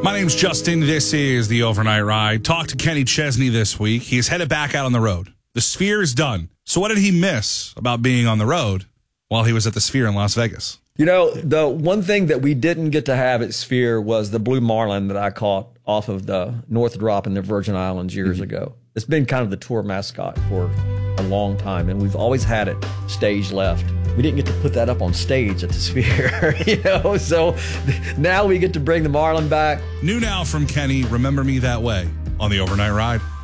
My name's Justin. This is the Overnight Ride. Talked to Kenny Chesney this week. He's headed back out on the road. The Sphere is done. So what did he miss about being on the road while he was at the Sphere in Las Vegas? You know, the one thing that we didn't get to have at Sphere was the blue marlin that I caught off of the North Drop in the Virgin Islands years ago. It's been kind of the tour mascot for a long time, and we've always had it stage left. We didn't get to put that up on stage at the Sphere, so now we get to bring the marlin back. New now from Kenny, Remember Me That Way on the Overnight Ride.